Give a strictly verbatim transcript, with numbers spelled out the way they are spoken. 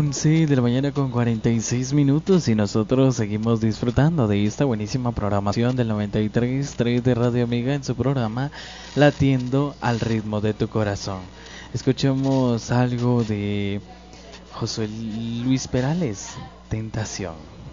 once de la mañana con cuarenta y seis minutos y nosotros seguimos disfrutando de esta buenísima programación del noventa y tres punto tres de Radio Amiga en su programa Latiendo al ritmo de tu corazón. Escuchemos algo de José Luis Perales, Tentación.